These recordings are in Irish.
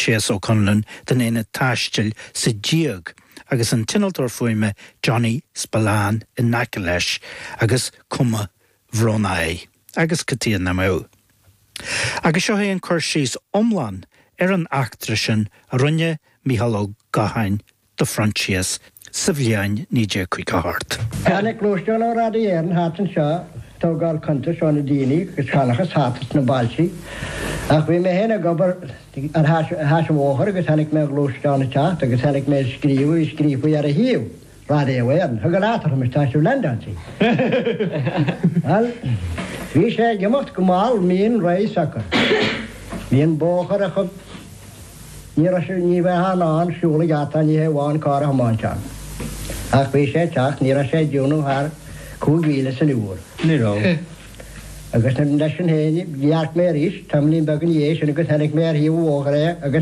Prontius O'Connellan den éine taistil sa diog, agus an tinaltóir fuime Johnny Spillane in Nacalesh, agus cuma Vronae, agus catían na mó. Agus seo an chuir síos omlan an actrisin a runne Mícheál Gahain de Prontius sa bhliain 1948. Hannig glúisteáil ó radaíarn hátan seo tógáil conta seo na daoine gus chalachas hátas na bailsí. Ach bhí mé héna gobar ar háis mhóchar agus hannig mé glúisteáil na teach agus hannig mé scríomú ar a híomh radaíarn. Thug látar mis táisiú lendántí. Bhí sé gemacht go máil míon rééis sacr. Míon bóchar a chub ní bheith háán siúla gata ní bháin cá a hamáinteán. Ach bhí sé teach ní sé dúnú thar 2,000 san uair. Níró. Agus leis an héine bheart mé ríis, tamlín began éis agus henig mé híomh bhóchar é agus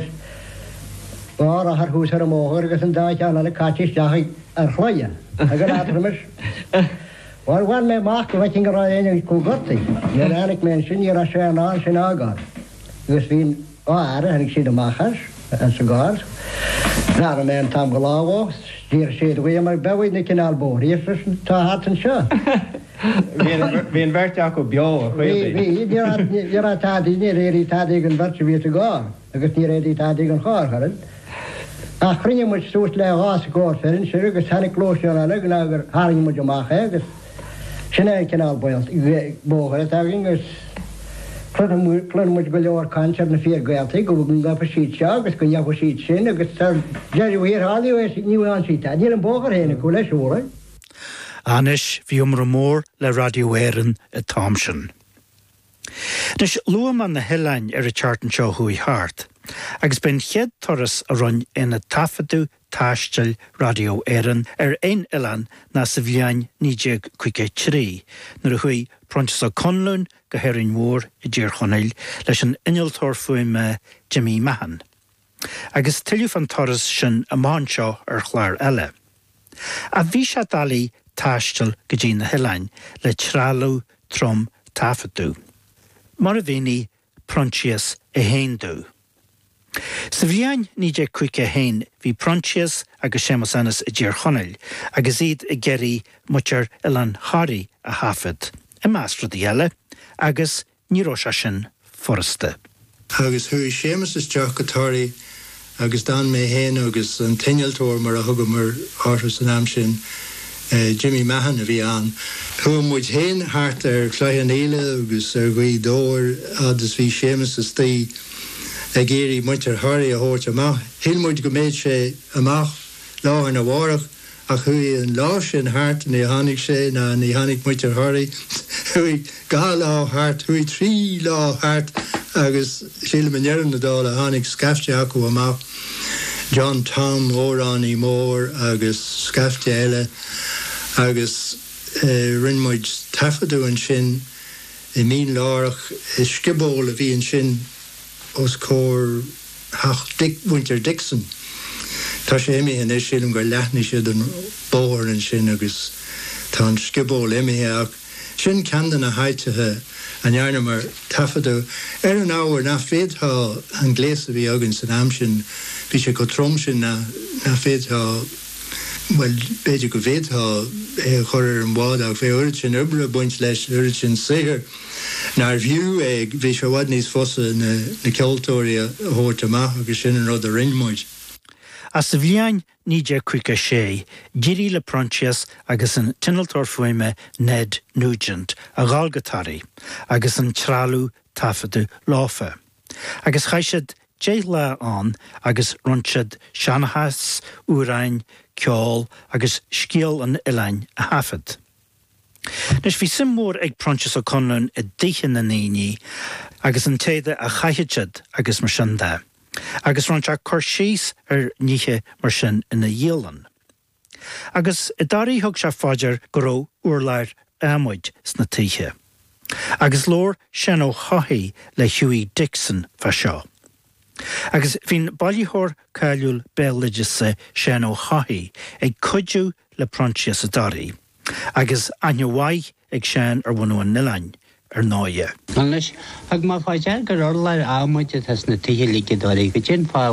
bhar a thar hús ar a móchar agus an dáiteán le cáitisteach ar chloia. Agus látarmas. Bhhain mé más go bhaith go ráine go gotaí. Níor anig mé sin ní sé an án sin ágáil. Agus bhín áire hanig siad amachas an sa gáil. Nára mé an tam go láhó, dír siad bhí mar behaid na cinál bóir, tá hatan seo. Bhíon bhirteach go beo a chuir. Bhí, dír a tádaí ní réirí tádaí an bhirte bhí a gáil, agus ní réirí tádaí an cháircharan. A chrinne muid sús le gás gáir ferin, siú agus hanig glóisteáil an agus agur háring muid amach agus sinna cinál bóchar a agus Clun muid go leor cansear na fíor gailtaí go bhn gafa síd seo agus go neamh síd sin agus deirhíar hálaú níú an síta. Níl an bóchar héna go leis úra. Anis bhí mór le radioéireann a Thomson. Nus luam an na hillain ar a chartan seo chuí hart, agus ben chead toras a run ina tafadú taistil radioéireann ar ein ilan na sa bhliain 1953, nuair a chuí Prontius O'Connellan go Héireann Mór I ddír chonail leis an innealtóir fuime Jimmy Mahan. Agus tiiliú fan toras sin a máin seo ar chláir eile. A bhí se dalí taistil go dtí na hillain le trálú trom tafadú. Mar a bhíní Prontius a héindú. Sa bhliain 1951 bhí Prontius agus Seamus Ennis I ddír chonail, agus iad I geirí muir Ilan Harry a hafid. I meastra di eile, agus níró se sin forasta. Agus thuí Seamus is teach gotáirí agus dan mé héin agus an tinnealtóir mar a thugam mar áras an am sin Jimmy Mahan a bhí an. Thum muid héin hart ar chláan éile agus ar ghaí dóir agus bhí Seamus is tí a géirí muintear Harry a hóirt amach. Hil muid go méid sé amach láthar na bhárach a chuí an lá sin hart na hánig sé na hánig muintear Harry. Hui gá lá hart, hui 3 lá hart agus síle manéan na dála hánig scafte acu amach. John Tom Órán Mór agus scafte eile agus rinmuid tafadú an sin I mín lárach is skibból a bhí an sin os cór Winter Dixon. Tá sé éimi an is sílim gur leithni siad an bór an sin agus tá an skibból éimithe ach sin ceandan na haitethe an dhearna mar tafadú. Ar an áhar na féadtha an gléasa bhí agan san am sin, bhí sé go trom sin na féadtha, well, beidir go féadtha chuir an bhád ach bhé uirid sin ubre buint leis uirid sin saothar. Nar bhiú bhí sé bhad níos fosa na ceoltóirí a thuirt amach agus sin an rud a rinmuid. As sa bhliain 1956, dírí le Prontius agus an tinnealtóir fuime Ned Nugent a gáilgatárí agus an trálú tafadú láfa. Agus chaisiad dé le an agus runsead seanachas, úrain, ceol agus scíal an ilein a hafad. Nus bhí sim mór ag Prontius O'Connellan I dtíthe na naoine agus an téide a chaithead agus mar sin de. Agus rannteach chuir síos ar níthe mar sin ina dhéalan. Agus I darí thug se fáidir go raibh uorlair amuid sna títhe. Agus lór Sean O'Chathaigh le Hughie Dixon fa seo. Agus bhín bailíthóir cáiliúil béalligise Sean O'Chathaigh ag cuidiú le Prontius a darí. Agus ainmhaith ag Sean ar bhunú an nilein ar náide. Anlis, ag má fáidear gur orlair ámuide tas na títhe lígidáí go dtinn fá